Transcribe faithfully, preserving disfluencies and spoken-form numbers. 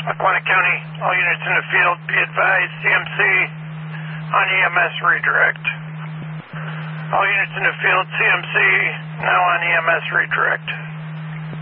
Lackawanna County, all units in the field, be advised, C M C on E M S redirect. All units in the field, C M C now on E M S redirect.